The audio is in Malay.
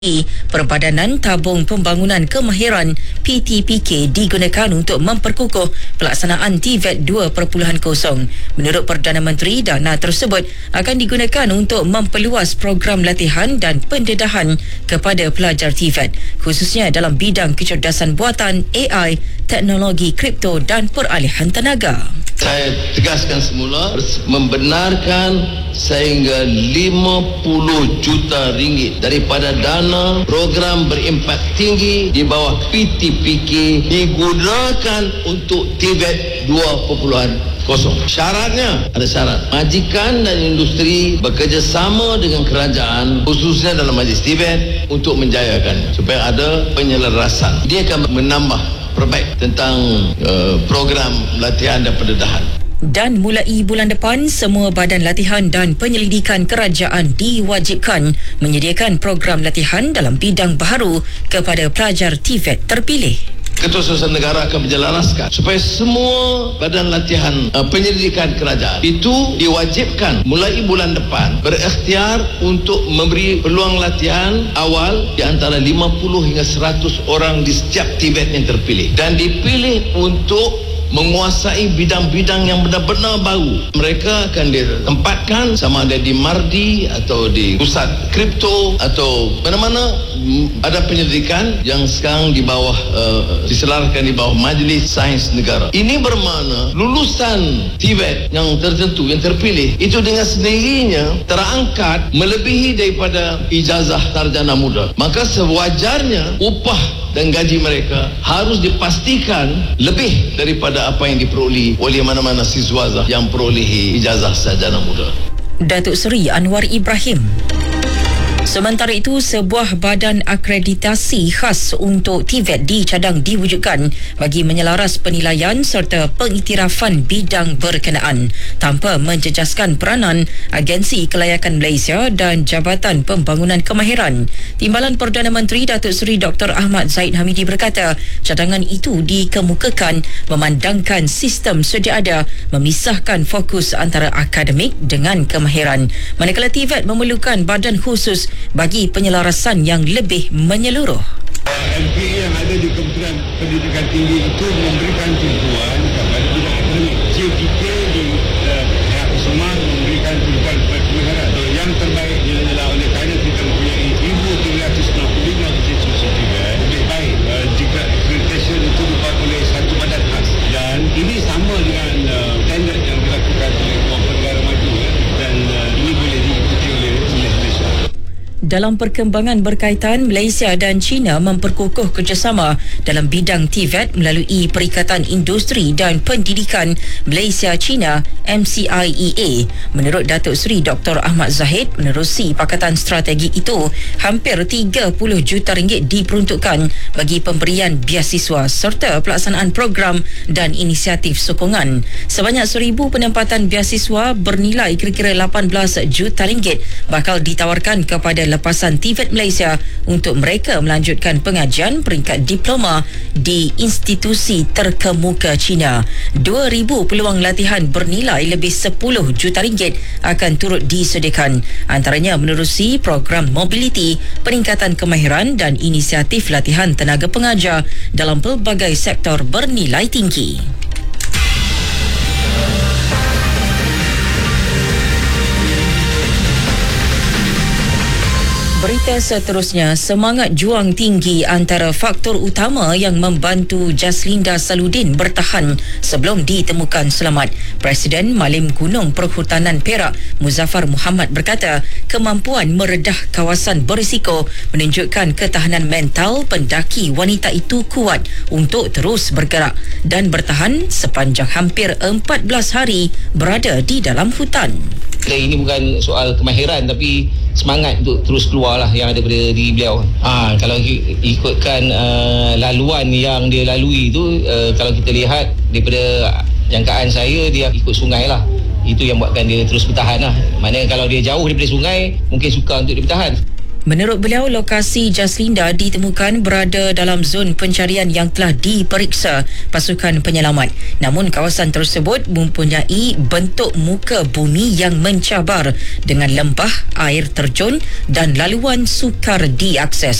Perbadanan Tabung Pembangunan Kemahiran PTPK digunakan untuk memperkukuh pelaksanaan TVET 2.0. Menurut Perdana Menteri, dana tersebut akan digunakan untuk memperluas program latihan dan pendedahan kepada pelajar TVET, khususnya dalam bidang kecerdasan buatan, AI, teknologi kripto dan peralihan tenaga. Saya tegaskan semula, membenarkan sehingga 50 juta ringgit daripada dana program berimpak tinggi di bawah PTPK digunakan untuk TVET 2.0. Syaratnya, ada syarat. Majikan dan industri bekerjasama dengan kerajaan, khususnya dalam majlis TVET, untuk menjayakan supaya ada penyelarasan. Dia akan menambah perbaik tentang program latihan dan pendedahan. Dan mulai bulan depan, semua badan latihan dan penyelidikan kerajaan diwajibkan menyediakan program latihan dalam bidang baharu kepada pelajar TVET terpilih. Ketua Surusan Negara akan menjelaskan supaya semua badan latihan penyelidikan kerajaan itu diwajibkan mulai bulan depan berikhtiar untuk memberi peluang latihan awal di antara 50 hingga 100 orang di setiap TVET yang terpilih, dan dipilih untuk menguasai bidang-bidang yang benar-benar baru. Mereka akan ditempatkan sama ada di Mardi atau di pusat kripto atau mana-mana ada penyelidikan yang sekarang di bawah diselarkan di bawah Majlis Sains Negara. Ini bermakna lulusan TVET yang tertentu, yang terpilih, itu dengan sendirinya terangkat melebihi daripada ijazah sarjana muda. Maka sewajarnya upah dan gaji mereka harus dipastikan lebih daripada apa yang diperoleh oleh mana-mana siswa yang perolehi ijazah sarjana muda. Datuk Seri Anwar Ibrahim. Sementara itu, sebuah badan akreditasi khas untuk TVET dicadang diwujudkan bagi menyelaras penilaian serta pengiktirafan bidang berkenaan tanpa menjejaskan peranan Agensi Kelayakan Malaysia dan Jabatan Pembangunan Kemahiran. Timbalan Perdana Menteri Datuk Seri Dr. Ahmad Zahid Hamidi berkata, cadangan itu dikemukakan memandangkan sistem sedia ada memisahkan fokus antara akademik dengan kemahiran, manakala TVET memerlukan badan khusus bagi penyelarasan yang lebih menyeluruh. MPA yang ada di Kementerian Pendidikan Tinggi itu memberikan tumpuan kepada bidang akademik. Kita di pihak Usamah memberikan tumpuan kepada kemahiran. Yang terbaik adalah oleh kerana kita mempunyai 1,365 institusi TVET. Lebih baik jika accreditation itu dibuat oleh satu badan khas. Dan ini sama dengan standard yang dilakukan oleh beberapa negara maju, dan ini boleh diikuti oleh Malaysia. Dalam perkembangan berkaitan, Malaysia dan China memperkukuh kerjasama dalam bidang TVET melalui Perikatan Industri dan Pendidikan Malaysia-China MCIEA. Menurut Datuk Seri Dr. Ahmad Zahid, menerusi pakatan strategi itu, hampir 30 juta ringgit diperuntukkan bagi pemberian biasiswa serta pelaksanaan program dan inisiatif sokongan. Sebanyak 1,000 penempatan biasiswa bernilai kira-kira 18 juta ringgit bakal ditawarkan kepada lepasan TVET Malaysia untuk mereka melanjutkan pengajian peringkat diploma di institusi terkemuka China. 2,000 peluang latihan bernilai lebih 10 juta ringgit akan turut disediakan, antaranya menerusi program mobiliti, peningkatan kemahiran dan inisiatif latihan tenaga pengajar dalam pelbagai sektor bernilai tinggi. Berita seterusnya, semangat juang tinggi antara faktor utama yang membantu Jaslinda Saludin bertahan sebelum ditemukan selamat. Presiden Malim Gunung Perhutanan Perak, Muzaffar Muhammad berkata, kemampuan meredah kawasan berisiko menunjukkan ketahanan mental pendaki wanita itu kuat untuk terus bergerak dan bertahan sepanjang hampir 14 hari berada di dalam hutan. Ini bukan soal kemahiran tapi semangat untuk terus keluar lah yang ada pada diri beliau. Kalau ikutkan laluan yang dia lalui tu, kalau kita lihat daripada jangkaan saya, dia ikut sungai lah. Itu yang buatkan dia terus bertahan lah. Maknanya kalau dia jauh daripada sungai, mungkin sukar untuk dia bertahan. Menurut beliau, lokasi Jaslinda ditemukan berada dalam zon pencarian yang telah diperiksa pasukan penyelamat. Namun kawasan tersebut mempunyai bentuk muka bumi yang mencabar dengan lembah, air terjun dan laluan sukar diakses.